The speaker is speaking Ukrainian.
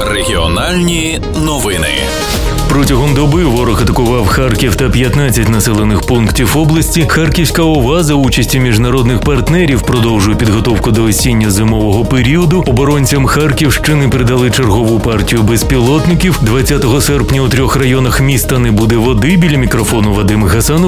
Регіональні новини. Протягом доби ворог атакував Харків та 15 населених пунктів області. Харківська ОВА за участі міжнародних партнерів продовжує підготовку до осінньо-зимового періоду. Оборонцям Харківщини передали чергову партію безпілотників. 20 серпня у 3 районах міста не буде води. Біля мікрофону Вадим Гасанов.